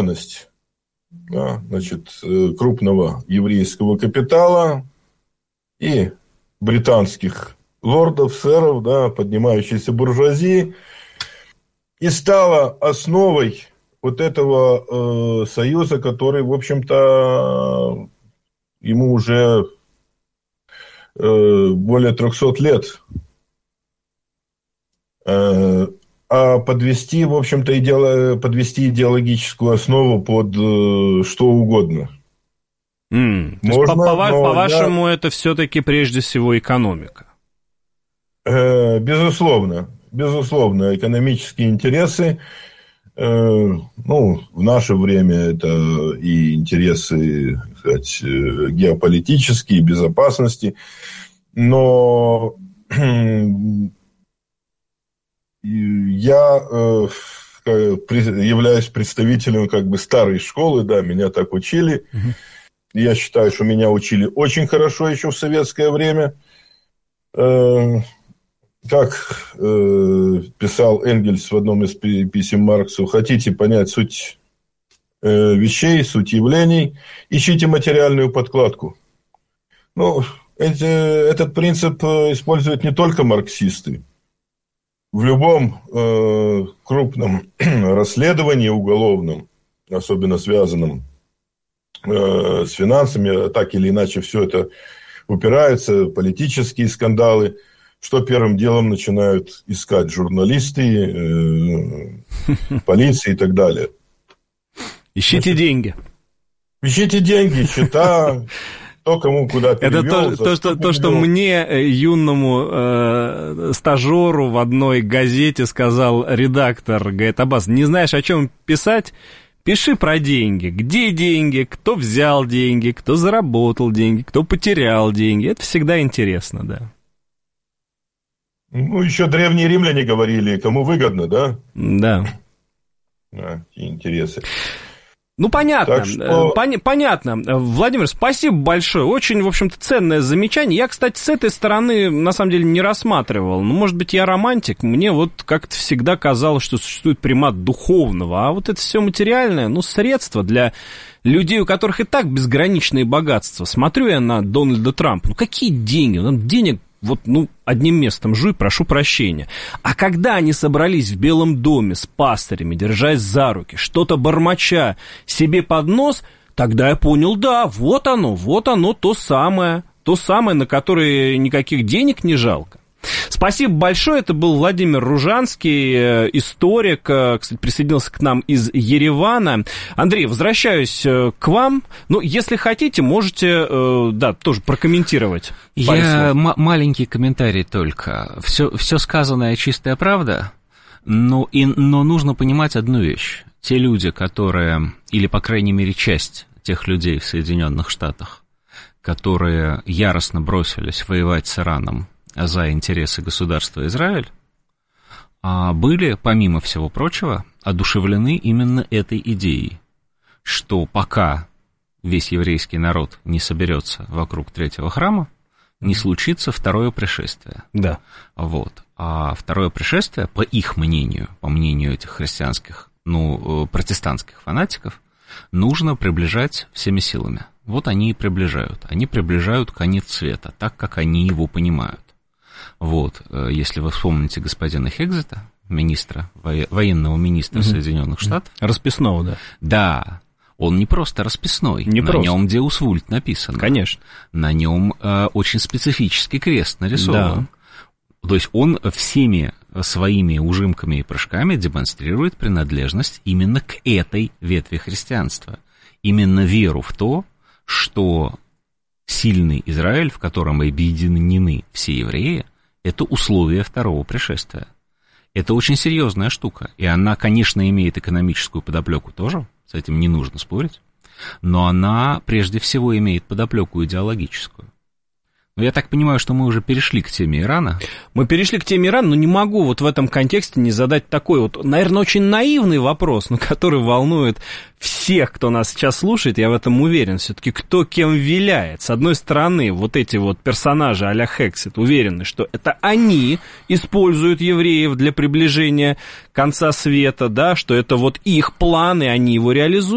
преданность, да, значит, крупного еврейского капитала и британских лордов, сэров, да, поднимающейся буржуазии, и стала основой вот этого союза, который, в общем-то, ему уже более 300 лет. А подвести, в общем-то, подвести идеологическую основу под что угодно. Можно, по-вашему, это все-таки прежде всего экономика? Безусловно. Безусловно, экономические интересы. В наше время это и интересы, так сказать, геополитические, безопасности. Но я являюсь представителем как бы старой школы, да, меня так учили. Я считаю, что меня учили очень хорошо еще в советское время. Как писал Энгельс в одном из писем Марксу, хотите понять суть вещей, суть явлений, ищите материальную подкладку. Этот принцип используют не только марксисты. В любом крупном расследовании уголовном, особенно связанном с финансами, так или иначе все это упирается, политические скандалы, что первым делом начинают искать журналисты, полиция и так далее. Ищите деньги. Ищите деньги, счета, кто кому куда перевел. Это то, что мне, юному стажеру в одной газете сказал редактор, говорит: Аббас, не знаешь, о чем писать? Пиши про деньги. Где деньги, кто взял деньги, кто заработал деньги, кто потерял деньги. Это всегда интересно, да. Еще древние римляне говорили, кому выгодно, да? Да. Интересы. Понятно, что... понятно. Владимир, спасибо большое. Очень, в общем-то, ценное замечание. Я, кстати, с этой стороны, на самом деле, не рассматривал. Может быть, я романтик. Мне вот как-то всегда казалось, что существует примат духовного. А вот это все материальное, средство для людей, у которых и так безграничные богатства. Смотрю я на Дональда Трампа. Какие деньги? Денег одним местом жуй, прошу прощения. А когда они собрались в Белом доме с пастырями, держась за руки, что-то бормоча себе под нос, тогда я понял, да, вот оно, то самое, на которое никаких денег не жалко. Спасибо большое, это был Владимир Ружанский, историк, кстати, присоединился к нам из Еревана. Андрей, возвращаюсь к вам. Если хотите, можете, тоже прокомментировать. Маленький комментарий только. Все сказанное чистая правда, но нужно понимать одну вещь. Те люди, которые, или, по крайней мере, часть тех людей в Соединенных Штатах, которые яростно бросились воевать с Ираном за интересы государства Израиль, были, помимо всего прочего, одушевлены именно этой идеей, что пока весь еврейский народ не соберется вокруг третьего храма, не случится второе пришествие. Да. А второе пришествие, по их мнению, по мнению этих христианских, протестантских фанатиков, нужно приближать всеми силами. Они и приближают. Они приближают конец света, так, как они его понимают. Если вы вспомните господина Хекзета, военного министра Соединенных Штатов. Расписного, да. Да, он не просто расписной. На нем Deus Vult написано. Конечно. На нем очень специфический крест нарисован. Да. То есть он всеми своими ужимками и прыжками демонстрирует принадлежность именно к этой ветви христианства. Именно веру в то, что сильный Израиль, в котором объединены все евреи, это условие второго пришествия. Это очень серьезная штука. И она, конечно, имеет экономическую подоплеку тоже, с этим не нужно спорить, но она прежде всего имеет подоплеку идеологическую. Но я так понимаю, что мы уже перешли к теме Ирана. Мы перешли к теме Ирана, но не могу в этом контексте не задать такой наверное, очень наивный вопрос, но который волнует всех, кто нас сейчас слушает, я в этом уверен. Все-таки кто кем виляет? С одной стороны, эти персонажи а-ля Хексет уверены, что это они используют евреев для приближения конца света, да, что это их план, и они его реализуют.